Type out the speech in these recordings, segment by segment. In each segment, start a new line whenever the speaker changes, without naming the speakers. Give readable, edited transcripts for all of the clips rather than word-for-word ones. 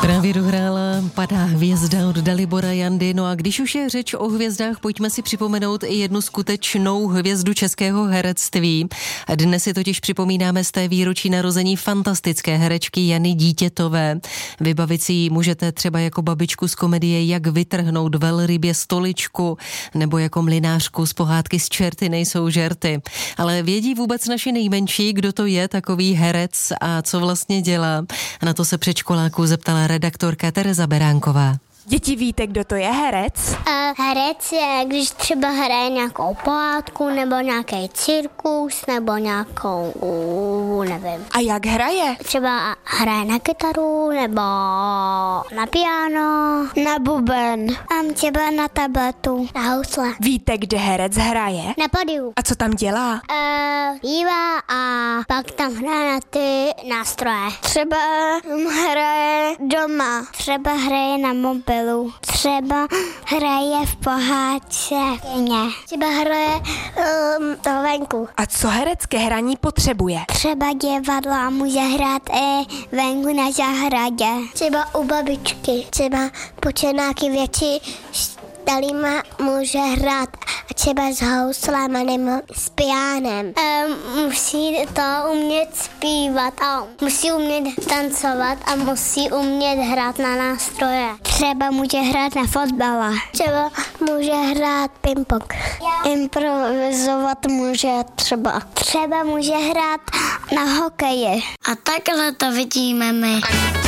Právě dohrála Padá hvězda od Dalibora Jandy. No a když už je řeč o hvězdách, pojďme si připomenout i jednu skutečnou hvězdu českého herectví. Dnes si totiž připomínáme z té výročí narození fantastické herečky Jany Dítětové. Vybavit si ji můžete třeba jako babičku z komedie Jak vytrhnout velrybě stoličku nebo jako mlynářku z pohádky Z čerty nejsou žerty. Ale vědí vůbec naši nejmenší, kdo to je takový herec a co vlastně dělá? A na to se předškoláků zeptala redaktorka Tereza Beránková.
Děti, víte, kdo to je herec?
Herec je, když třeba hraje nějakou pohádku, nebo nějaký cirkus, nebo nějakou, nevím.
A jak hraje?
Třeba hraje na kytaru, nebo na piano, na buben, a třeba na tabletu, na housle.
Víte, kde herec hraje?
Na pódiu.
A co tam dělá?
Zpívá a pak tam hraje na ty nástroje. Třeba hraje doma, třeba hraje na mobil. Třeba hraje v pohádce třeba hraje venku.
A co herecké hraní potřebuje?
Třeba divadlo a může hrát i venku na zahradě. Třeba u babičky. Třeba počenáky věci dalýma může hrát a třeba s houslem a nebo s pianem. Musí to umět zpívat a musí umět tancovat a musí umět hrát na nástroje. Třeba může hrát na fotbale. Třeba může hrát ping-pong. Improvizovat může třeba. Třeba může hrát na hokeji. A takhle to vidíme my.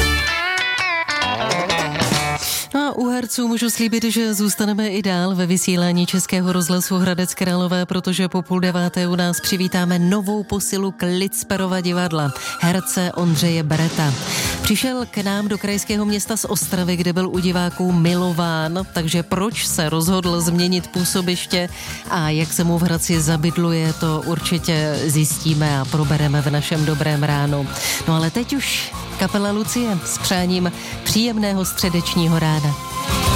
No a u herců můžu slíbit, že zůstaneme i dál ve vysílání Českého rozhlasu Hradec Králové, protože po 8:30 u nás přivítáme novou posilu Klitsperova divadla, herce Ondřeje Bereta. Přišel k nám do krajského města z Ostravy, kde byl u diváků milován, takže proč se rozhodl změnit působiště a jak se mu v Hradci zabydluje, to určitě zjistíme a probereme v našem Dobrém ránu. No ale teď už kapela Lucie s přáním příjemného středečního rána.